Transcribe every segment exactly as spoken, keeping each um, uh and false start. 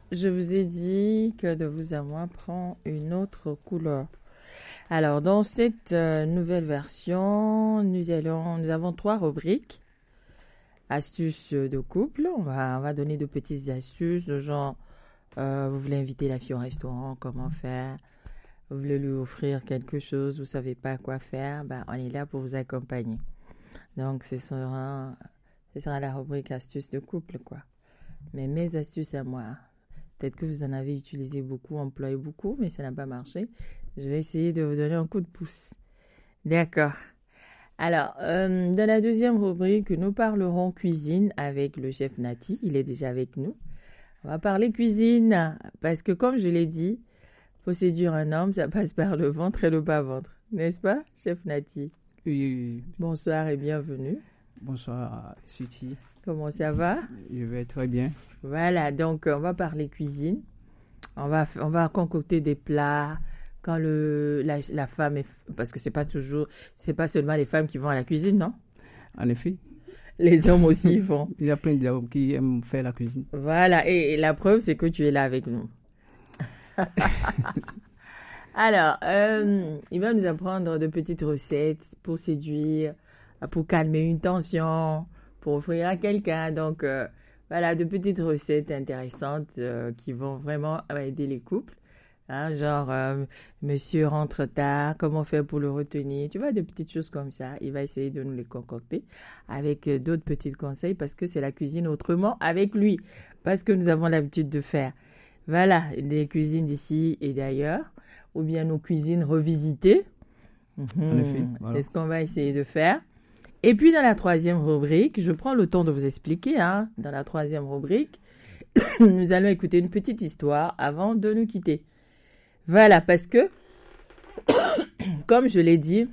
je vous ai dit que de vous à moi prend une autre couleur. Alors, dans cette euh, nouvelle version, nous allons, nous avons trois rubriques. Astuces de couple. On va, on va donner de petites astuces de genre, euh, vous voulez inviter la fille au restaurant, comment faire? Vous voulez lui offrir quelque chose, vous savez pas quoi faire? Ben, on est là pour vous accompagner. Donc, ce sera, ce sera la rubrique astuces de couple, quoi. Mais mes astuces à moi, peut-être que vous en avez utilisé beaucoup, employé beaucoup, mais ça n'a pas marché. Je vais essayer de vous donner un coup de pouce. D'accord. Alors, euh, dans la deuxième rubrique, nous parlerons cuisine avec le chef Nati. Il est déjà avec nous. On va parler cuisine parce que, comme je l'ai dit, pour séduire un homme, ça passe par le ventre et le bas-ventre. N'est-ce pas, chef Nati? Oui. Bonsoir et bienvenue. Bonsoir, Suti. Comment ça va? Je vais très bien. Voilà, donc on va parler cuisine. On va, on va concocter des plats quand le, la, la femme est... Parce que c'est pas toujours... C'est pas seulement les femmes qui vont à la cuisine, non? En effet. Les hommes aussi vont. Il y a plein d'hommes qui aiment faire la cuisine. Voilà, et, et la preuve, c'est que tu es là avec nous. Alors, euh, il va nous apprendre de petites recettes pour séduire, pour calmer une tension, pour offrir à quelqu'un. Donc, euh, voilà, de petites recettes intéressantes euh, qui vont vraiment aider les couples. Hein, genre, euh, monsieur rentre tard, comment faire pour le retenir? Tu vois, des petites choses comme ça. Il va essayer de nous les concocter avec euh, d'autres petits conseils parce que c'est la cuisine autrement avec lui. Parce que nous avons l'habitude de faire. Voilà, des cuisines d'ici et d'ailleurs. Ou bien nos cuisines revisitées. Mmh, en effet, voilà. C'est ce qu'on va essayer de faire. Et puis, dans la troisième rubrique, je prends le temps de vous expliquer. Hein, dans la troisième rubrique, nous allons écouter une petite histoire avant de nous quitter. Voilà, parce que, comme je l'ai dit,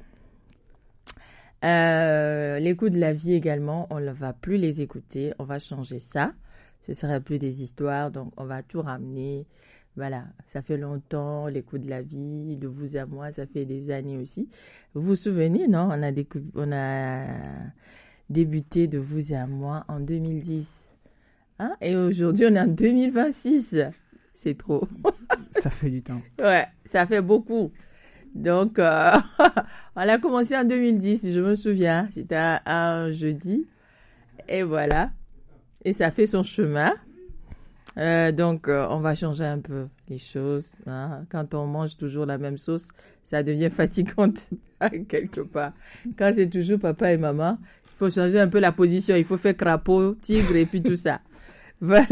euh, les coups de la vie également, on ne va plus les écouter. On va changer ça. Ce ne sera plus des histoires, donc on va tout ramener. Voilà, ça fait longtemps, les coups de la vie, de vous à moi, ça fait des années aussi. Vous vous souvenez, non? On a, décou- on a débuté de vous à moi en deux mille dix. Hein? Et aujourd'hui, on est en deux mille vingt-six. C'est trop. Ça fait du temps. Ouais, ça fait beaucoup. Donc, euh, on a commencé en deux mille dix, je me souviens. C'était un, un jeudi. Et voilà. Et ça fait son chemin. Euh, donc, euh, on va changer un peu les choses. Hein. Quand on mange toujours la même sauce, ça devient fatigant quelque part. Quand c'est toujours papa et maman, il faut changer un peu la position. Il faut faire crapaud, tigre et puis tout ça. Voilà.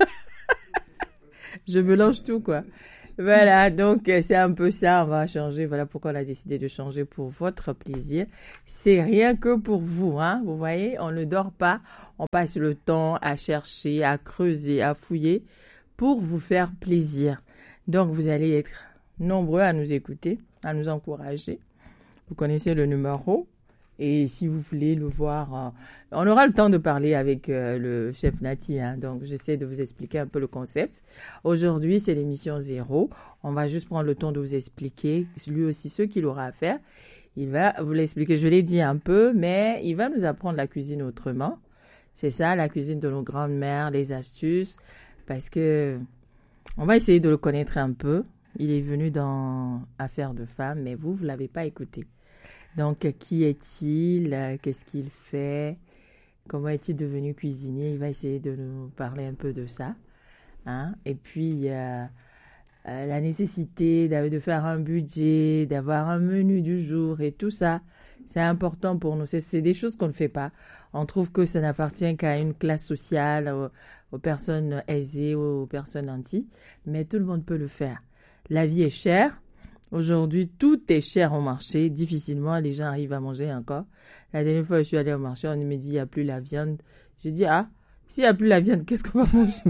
Je mélange tout, quoi. Voilà, donc c'est un peu ça. On va changer. Voilà pourquoi on a décidé de changer pour votre plaisir. C'est rien que pour vous, hein. Vous voyez, on ne dort pas. On passe le temps à chercher, à creuser, à fouiller pour vous faire plaisir. Donc, vous allez être nombreux à nous écouter, à nous encourager. Vous connaissez le numéro. Et si vous voulez le voir, euh, on aura le temps de parler avec euh, le chef Nati. Hein, donc, j'essaie de vous expliquer un peu le concept. Aujourd'hui, c'est l'émission zéro. On va juste prendre le temps de vous expliquer, lui aussi, ce qu'il aura à faire. Il va vous l'expliquer. Je l'ai dit un peu, mais il va nous apprendre la cuisine autrement. C'est ça, la cuisine de nos grandes-mères, les astuces, parce que on va essayer de le connaître un peu. Il est venu dans Affaires de femmes, mais vous, vous l'avez pas écouté. Donc, qui est-il? Qu'est-ce qu'il fait? Comment est-il devenu cuisinier? Il va essayer de nous parler un peu de ça. Hein? Et puis, euh, euh, la nécessité de, de faire un budget, d'avoir un menu du jour et tout ça, c'est important pour nous. C'est, c'est des choses qu'on ne fait pas. On trouve que ça n'appartient qu'à une classe sociale, aux, aux personnes aisées, aux personnes nantis, mais tout le monde peut le faire. La vie est chère. Aujourd'hui, tout est cher au marché. Difficilement, les gens arrivent à manger encore. La dernière fois, je suis allée au marché, on me dit, il n'y a plus la viande. Je dis, ah, s'il n'y a plus la viande, qu'est-ce qu'on va manger?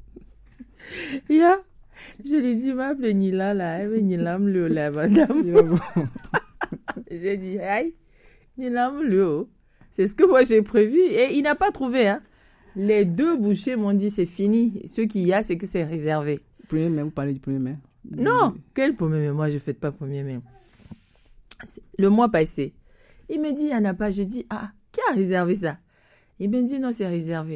Yeah. Je lui ai dit, m'appelle Nila, là. Elle veut Nila, me le, la madame. J'ai dit, aïe, Nila, me le. C'est ce que moi j'ai prévu. Et il n'a pas trouvé, hein. Les deux bouchers m'ont dit, c'est fini. Ce qu'il y a, c'est que c'est réservé. Premier mai, vous parlez du premier mai? Non, quel premier mai? Moi, je ne fête pas premier mai. Le mois passé, il me dit, il n'y en a pas. Je dis, ah, qui a réservé ça? Il me dit, non, c'est réservé.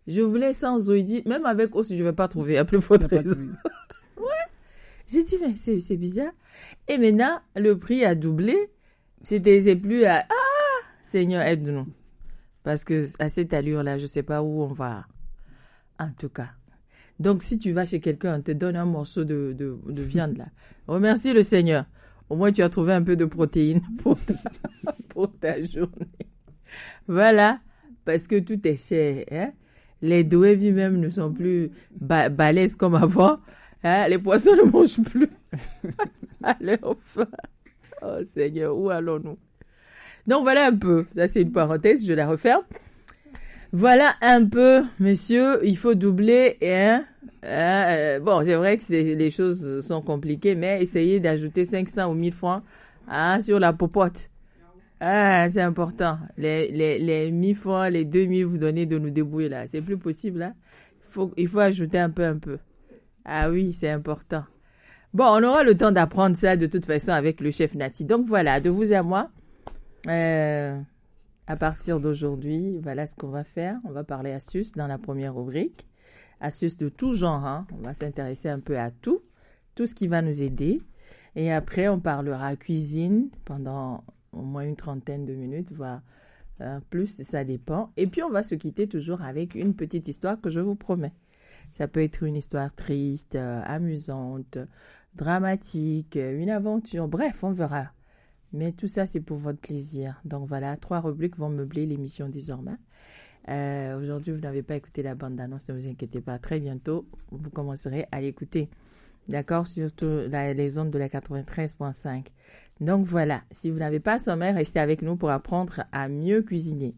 Je voulais sans eau. Il dit, même avec eau, si je ne vais pas trouver, il n'y a plus faute raison. Ouais. J'ai dit, mais c'est, c'est bizarre. Et maintenant, le prix a doublé. C'était, c'est plus à, ah, Seigneur, aide-nous. Parce que à cette allure-là, je ne sais pas où on va. En tout cas. Donc, si tu vas chez quelqu'un, on te donne un morceau de, de, de viande, là. Remercie le Seigneur. Au moins, tu as trouvé un peu de protéines pour ta, pour ta journée. Voilà. Parce que tout est cher, hein. Les doués même ne sont plus ba- balèzes comme avant. Hein? Les poissons ne mangent plus. Allez, enfin. Oh Seigneur, où allons-nous? Donc voilà un peu. Ça, c'est une parenthèse, je la referme. Voilà un peu, messieurs. Il faut doubler. Hein? Hein? Euh, bon, c'est vrai que c'est, les choses sont compliquées, mais essayez d'ajouter cinq cents ou mille francs hein, sur la popote. Ah, c'est important. Les, les, les mille francs, les deux mille, vous donnez de nous débrouiller là. C'est plus possible là. Il faut, il faut ajouter un peu, un peu. Ah oui, c'est important. Bon, on aura le temps d'apprendre ça de toute façon avec le chef Nati. Donc voilà, de vous à moi, euh, à partir d'aujourd'hui, voilà ce qu'on va faire. On va parler astuces dans la première rubrique. Astuces de tout genre, hein. On va s'intéresser un peu à tout, tout ce qui va nous aider. Et après, on parlera cuisine pendant au moins une trentaine de minutes, voire euh, plus, ça dépend. Et puis, on va se quitter toujours avec une petite histoire que je vous promets. Ça peut être une histoire triste, euh, amusante, dramatique, une aventure, bref, on verra. Mais tout ça, c'est pour votre plaisir. Donc voilà, trois rubriques vont meubler l'émission désormais. Euh, aujourd'hui, vous n'avez pas écouté la bande-annonce, ne vous inquiétez pas. Très bientôt, vous commencerez à l'écouter. D'accord, surtout la, les ondes de la quatre-vingt-treize virgule cinq. Donc voilà, si vous n'avez pas sommeil, restez avec nous pour apprendre à mieux cuisiner.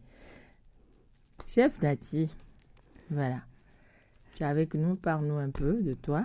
Chef Nati, voilà. Tu es avec nous, parle-nous un peu de toi.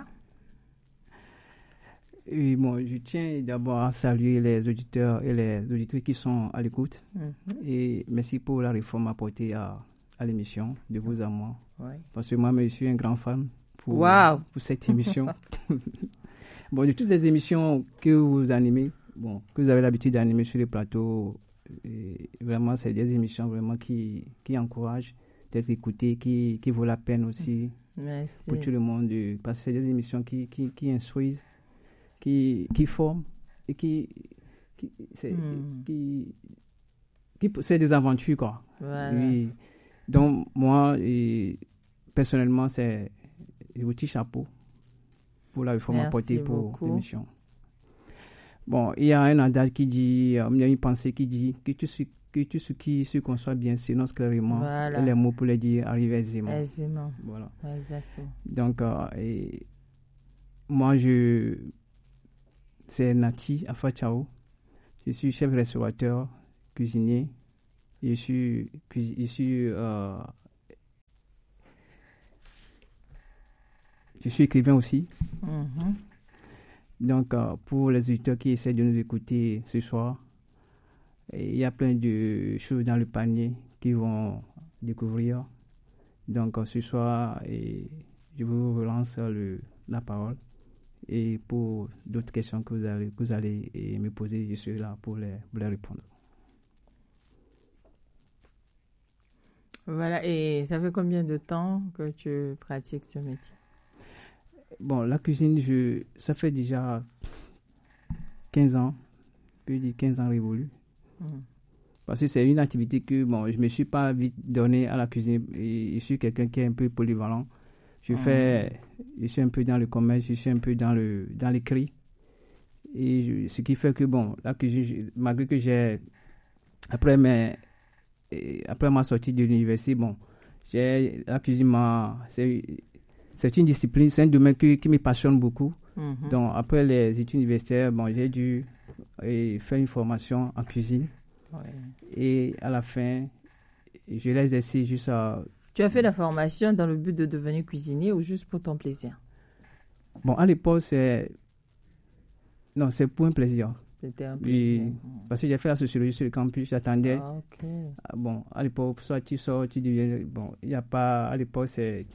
Oui, bon, je tiens d'abord à saluer les auditeurs et les auditrices qui sont à l'écoute. Mm-hmm. Et merci pour la réforme apportée à, à l'émission, de vous à moi. Ouais. Parce que moi, je suis un grand fan pour, wow. pour cette émission. Bon, de toutes les émissions que vous animez, bon, que vous avez l'habitude d'animer sur les plateaux, et vraiment, c'est des émissions vraiment qui, qui encouragent d'être écoutées, qui, qui vaut la peine aussi. Merci. Pour tout le monde. Parce que c'est des émissions qui, qui, qui instruisent, qui, qui forment et qui, qui, c'est, mm. qui, qui c'est des aventures, quoi. Voilà. Oui. Donc, moi, et, personnellement, c'est un petit chapeau pour la réforme apportée pour l'émission. Bon, il y a un adage qui dit, euh, il y a une pensée qui dit que tout ce, que tout ce qui se conçoit bien s'énonce clairement. Voilà. Et les mots pour les dire arrivent aisément. Aisément. Voilà. Exactement. Donc, euh, et moi, je, c'est Nati Afachao. Je suis chef restaurateur, cuisinier. Je suis, je suis, euh, je suis écrivain aussi. Mm-hmm. Donc, euh, pour les auditeurs qui essaient de nous écouter ce soir, il y a plein de choses dans le panier qu'ils vont découvrir. Donc, euh, ce soir, et je vous relance le, la parole. Et pour d'autres questions que vous allez, que vous allez et me poser, je suis là pour les, pour les répondre. Voilà, et ça fait combien de temps que tu pratiques ce métier? Bon, la cuisine, je, ça fait déjà quinze ans, plus de quinze ans révolus. Mmh. Parce que c'est une activité que, bon, je ne me suis pas vite donné à la cuisine. Et je suis quelqu'un qui est un peu polyvalent. Je, mmh. fais, je suis un peu dans le commerce, je suis un peu dans, le, dans l'écrit. Et je, ce qui fait que, bon, la cuisine, je, malgré que j'ai, après, mes, après ma sortie de l'université, bon, j'ai, la cuisine m'a... C'est, C'est une discipline, c'est un domaine qui, qui me passionne beaucoup. Mm-hmm. Donc, après les études universitaires, bon, j'ai dû et, faire une formation en cuisine. Ouais. Et à la fin, je l'ai exercé juste à... Tu as fait la formation dans le but de devenir cuisinier ou juste pour ton plaisir? Bon, à l'époque, c'est... Non, c'est pour un plaisir. C'était un plaisir. Et, parce que j'ai fait la sociologie sur le campus, j'attendais. Ah, ok. Bon, à l'époque, soit tu sors, tu deviens... Bon, il n'y a pas... À l'époque, c'est...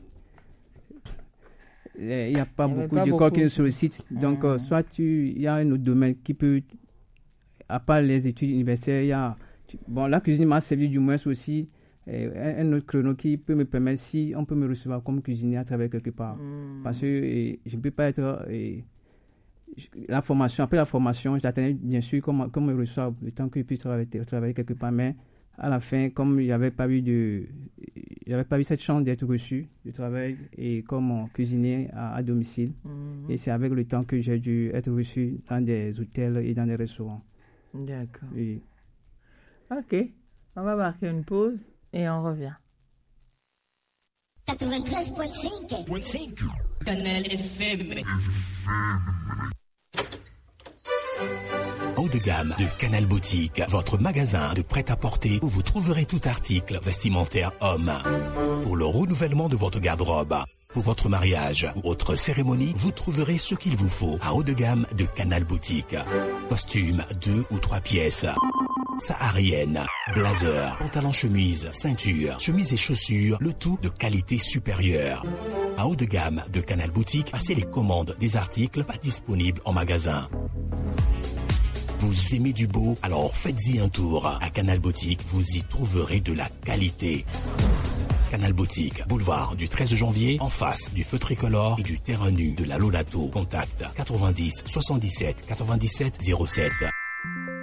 Il n'y a pas beaucoup de corps qui nous sollicitent. Donc, mmh. euh, soit tu, il y a un autre domaine qui peut, à part les études universitaires, il y a, tu, bon, la cuisine m'a servi du moins aussi un, un autre créneau qui peut me permettre, si on peut me recevoir comme cuisinier à travailler quelque part. Mm. Parce que et, je ne peux pas être... Et, la formation, après la formation, j'attendais bien sûr qu'on me reçoive le temps que je puisse travailler, travailler quelque part, mais à la fin, comme il n'y avait pas eu de, il n'y avait pas eu cette chance d'être reçu, je travaille et comme cuisinier à, à domicile. Mm-hmm. Et c'est avec le temps que j'ai dû être reçu dans des hôtels et dans des restaurants. D'accord. Oui. Ok, on va marquer une pause et on revient. quatre-vingt-treize virgule cinq Canal F M. Haut de gamme de Canal Boutique, votre magasin de prêt-à-porter où vous trouverez tout article vestimentaire homme. Pour le renouvellement de votre garde-robe, pour votre mariage ou autre cérémonie, vous trouverez ce qu'il vous faut à haut de gamme de Canal Boutique. Costumes, deux ou trois pièces. Saharienne, blazer, pantalon chemise, ceinture, chemise et chaussures, le tout de qualité supérieure. À haut de gamme de Canal Boutique, passez les commandes des articles pas disponibles en magasin. Vous aimez du beau? Alors faites-y un tour. À Canal Boutique, vous y trouverez de la qualité. Canal Boutique, boulevard du treize janvier, en face du feu tricolore et du terrain nu de la Lolato. Contact quatre-vingt-dix soixante-dix-sept quatre-vingt-dix-sept zéro sept.